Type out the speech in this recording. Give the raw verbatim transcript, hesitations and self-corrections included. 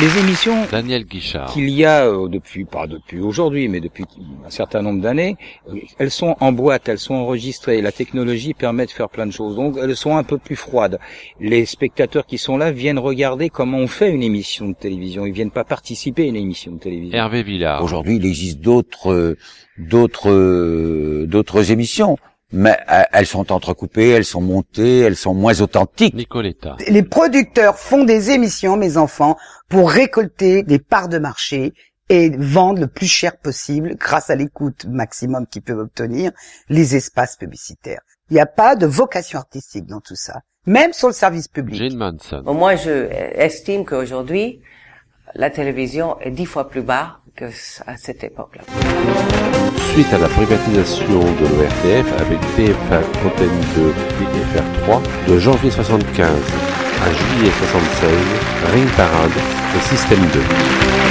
Les émissions Daniel Guichard. qu'il y a euh, depuis, pas depuis aujourd'hui, mais depuis un certain nombre d'années, euh, elles sont en boîte, elles sont enregistrées. La technologie permet de faire plein de choses, donc elles sont un peu plus froides. Les spectateurs qui sont là viennent regarder comment on fait une émission de télévision. Ils viennent pas participer à une émission de télévision. Hervé Villard. Aujourd'hui, il existe d'autres, d'autres, d'autres émissions. Mais elles sont entrecoupées, elles sont montées, elles sont moins authentiques. Nicoletta. Les producteurs font des émissions, mes enfants, pour récolter des parts de marché et vendre le plus cher possible, grâce à l'écoute maximum qu'ils peuvent obtenir, les espaces publicitaires. Il n'y a pas de vocation artistique dans tout ça, même sur le service public. Jane Manson. Bon, moi, je estime qu'aujourd'hui, la télévision est dix fois plus bas que à cette époque-là. Suite à la privatisation de l'O R T F avec T F un Antenne deux et F R trois, de janvier soixante-quinze à juillet soixante-seize, Ring Parade et Système deux.